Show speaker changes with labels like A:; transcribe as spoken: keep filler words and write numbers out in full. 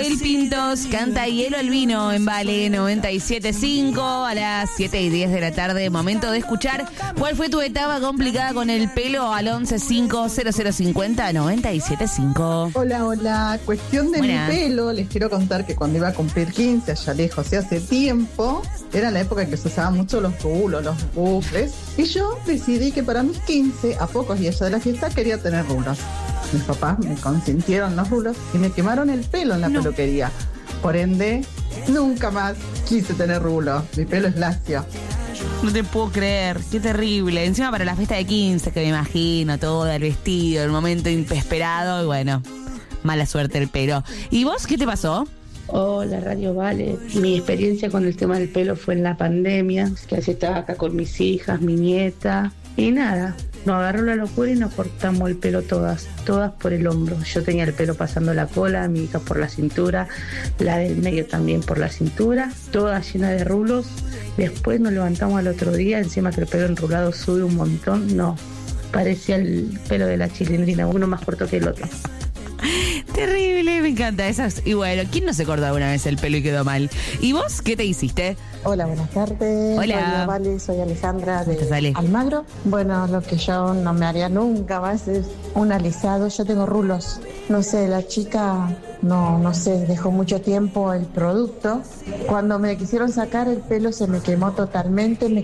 A: Mil Pintos canta Hielo al Vino en Vale noventa y siete punto cinco a las siete y diez de la tarde. Momento de escuchar cuál fue tu etapa complicada con el pelo al once cinco cero cero cincuenta noventa y siete cinco.
B: Hola, hola. Cuestión de
A: Buenas.
B: mi pelo, les quiero contar que cuando iba a cumplir quince, allá lejos, y hace tiempo, era la época en que se usaban mucho los rulos, los bucles, y yo decidí que para mis quince, a pocos días de la fiesta, quería tener rulos. Mis papás me consintieron los rulos y me quemaron el pelo en la
A: No.
B: peluquería. Por ende, nunca más quise tener rulos. Mi pelo es lacio.
A: No te puedo creer, qué terrible. Encima para la fiesta de quince, que me imagino, todo el vestido, el momento inesperado, y bueno, mala suerte el pelo. ¿Y vos qué te pasó?
C: Hola, Radio Vale. Mi experiencia con el tema del pelo fue en la pandemia, que así estaba acá con mis hijas, mi nieta, y nada, nos agarró la locura y nos cortamos el pelo todas, todas por el hombro. Yo tenía el pelo pasando la cola, mi hija por la cintura, la del medio también por la cintura, toda llena de rulos. Después nos levantamos al otro día, encima que el pelo enrulado sube un montón, no, parecía el pelo de la chilindrina, uno más corto que el otro.
A: Terrible, me encanta esas. Y bueno, ¿quién no se cortó alguna vez el pelo y quedó mal? ¿Y vos qué te hiciste?
D: Hola, buenas tardes.
A: Hola.
D: Hola, Vale, soy Alejandra
A: ¿Cómo estás, Ale?
D: de Almagro. Bueno, lo que yo no me haría nunca más es un alisado. Yo tengo rulos. No sé, la chica, no, no sé, dejó mucho tiempo el producto. Cuando me quisieron sacar el pelo se me quemó totalmente, me